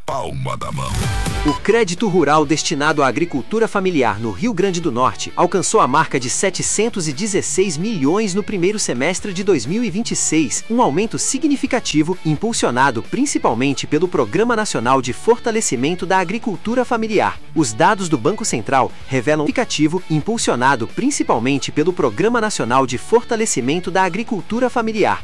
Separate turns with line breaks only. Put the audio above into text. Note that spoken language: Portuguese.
palma da mão.
O crédito rural destinado à agricultura familiar no Rio Grande do Norte alcançou a marca de 716 milhões no primeiro semestre de 2026, um aumento significativo impulsionado principalmente pelo Programa Nacional de Fortalecimento da Agricultura Familiar. Os dados do Banco Central revelam um significativo impulsionado principalmente pelo Programa Nacional de Fortalecimento da Agricultura Familiar.